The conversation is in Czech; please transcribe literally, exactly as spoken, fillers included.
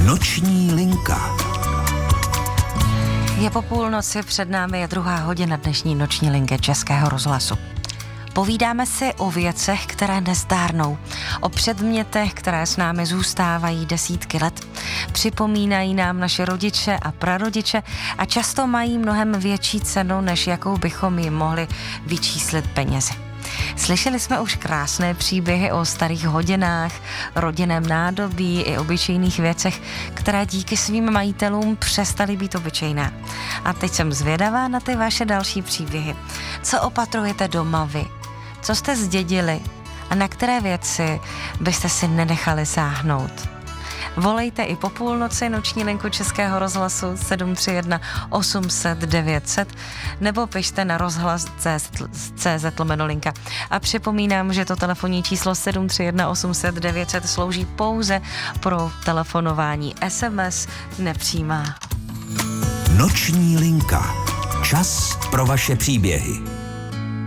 Noční linka. Je po půlnoci, před námi je druhá hodina dnešní noční linky Českého rozhlasu. Povídáme si o věcech, které nezdárnou, o předmětech, které s námi zůstávají desítky let. Připomínají nám naše rodiče a prarodiče a často mají mnohem větší cenu, než jakou bychom jim mohli vyčíslit penězi. Slyšeli jsme už krásné příběhy o starých hodinách, rodinném nádobí i obyčejných věcech, které díky svým majitelům přestaly být obyčejné. A teď jsem zvědavá na ty vaše další příběhy. Co opatrujete doma vy? Co jste zdědili? A na které věci byste si nenechali sáhnout? Volejte i po půlnoci noční linku Českého rozhlasu sedm tři jedna osm set devět set nebo pište na rozhlas tečka cé zet lomeno linka. A připomínám, že to telefonní číslo sedm tři jedna osm set devět set slouží pouze pro telefonování. es em es nepřijímá. Noční linka. Čas pro vaše příběhy.